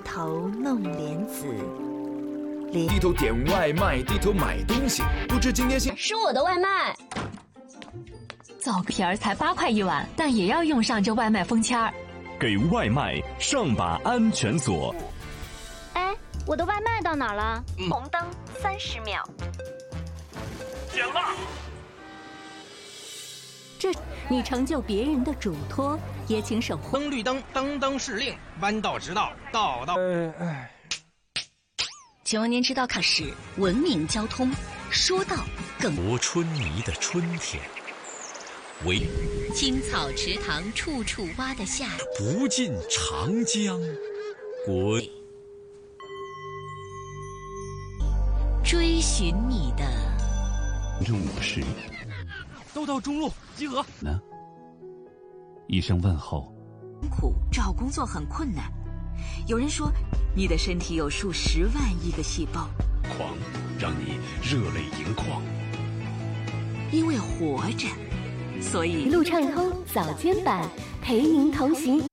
头弄莲子， 低头点外卖，低头买东西，不知今天是我的外卖。 枣皮儿才8块1碗，但也要用上这外卖封签儿。 给外卖上把安全锁。 哎，我的外卖到哪儿了？ 红灯30秒。 捡了。 这，你成就别人的嘱托，也请守护。 灯绿灯，灯灯是令，弯道直道，道道。 请问您知道可是文明交通，说到更无春泥的春天，唯青草池塘处处蛙的夏， 不尽长江国。 追寻你的 50%。 都到中路集合呢。医生问候。 苦找工作很困难。有人说，你的身体有数10万亿个细胞， 狂让你热泪盈眶。 因为活着，所以一路畅通早间版，陪您同行。